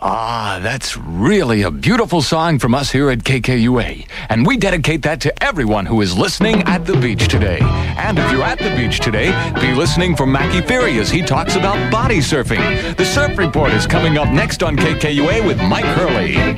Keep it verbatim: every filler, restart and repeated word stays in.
Ah, that's really a beautiful song from us here at K K U A. And we dedicate that to everyone who is listening at the beach today. And if you're at the beach today, be listening for Mackie Ferry as he talks about body surfing. The Surf Report is coming up next on K K U A with Mike Hurley.